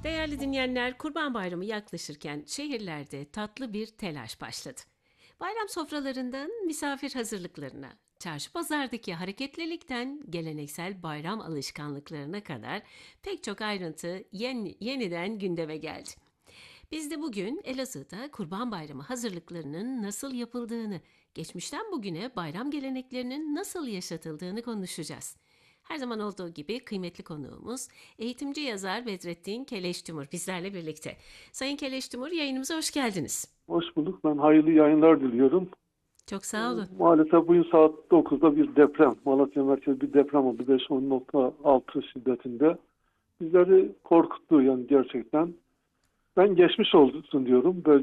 Değerli dinleyenler, Kurban Bayramı yaklaşırken şehirlerde tatlı bir telaş başladı. Bayram sofralarından misafir hazırlıklarına, çarşı pazardaki hareketlilikten geleneksel bayram alışkanlıklarına kadar pek çok ayrıntı yeniden gündeme geldi. Biz de bugün Elazığ'da Kurban Bayramı hazırlıklarının nasıl yapıldığını, geçmişten bugüne bayram geleneklerinin nasıl yaşatıldığını konuşacağız. Her zaman olduğu gibi kıymetli konuğumuz eğitimci yazar Bedrettin Keleştimur bizlerle birlikte. Sayın Keleştimur, yayınımıza hoş geldiniz. Hoş bulduk. Ben hayırlı yayınlar diliyorum. Çok sağ olun. Maalesef bugün saat 9'da bir deprem, Malatya merkezi bir deprem oldu. 5.6 şiddetinde. Bizleri korkuttu yani gerçekten. Ben geçmiş olsun diyorum.